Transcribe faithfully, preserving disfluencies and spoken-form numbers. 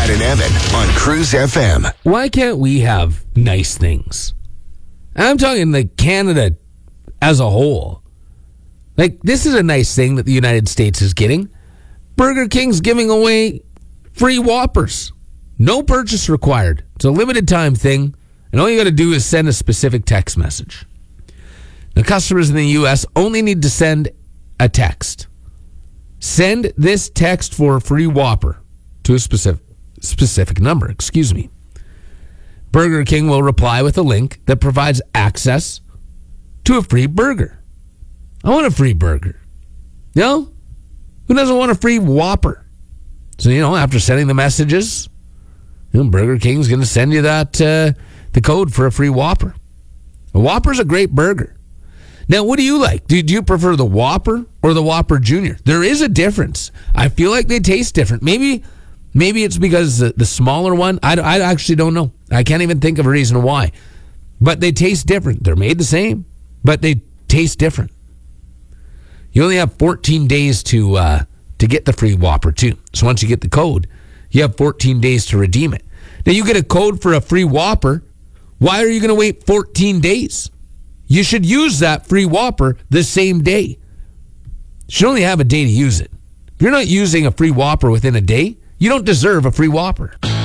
Brad and Evan on Cruise F M. Why can't we have nice things? I'm talking like Canada as a whole. Like, this is a nice thing that the United States is getting. Burger King's giving away free Whoppers. No purchase required. It's a limited time thing, and all you got to do is send a specific text message. The customers in the U S only need to send a text. Send this text for a free Whopper to a specific specific number, excuse me. Burger King will reply with a link that provides access to a free burger. I want a free burger. You know? Who doesn't want a free Whopper? So, you know, after sending the messages, you know, Burger King's going to send you that uh, the code for a free Whopper. A Whopper's a great burger. Now, what do you like? Do, do you prefer the Whopper or the Whopper Junior? There is a difference. I feel like they taste different. Maybe maybe it's because the, the smaller one, I, I actually don't know. I can't even think of a reason why. But they taste different. They're made the same, but they taste different. You only have fourteen days to uh, to get the free Whopper, too. So once you get the code, you have fourteen days to redeem it. Now, you get a code for a free Whopper. Why are you going to wait fourteen days? You should use that free Whopper the same day. You should only have a day to use it. If you're not using a free Whopper within a day, you don't deserve a free Whopper.